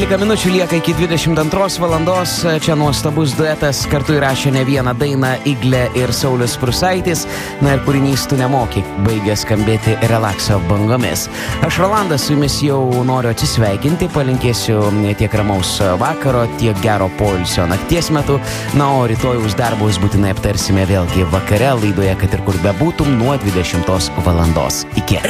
13 minučių lieka iki 22 valandos. Čia nuostabus duetas, kartu įrašė ne vieną dainą Iglė ir Saulius Prūsaitis. Na ir kūrinys Tu nemoki baigė skambėti relakso bangomis. Aš Rolandas su jumis jau noriu atsisveikinti, palinkėsiu tiek ramaus vakaro, tiek gero poilsio nakties metu. Na, o rytojaus darbus būtinai aptarsime vėlgi vakare laidoje, kad ir kur bebūtum, nuo 20 valandos. Iki.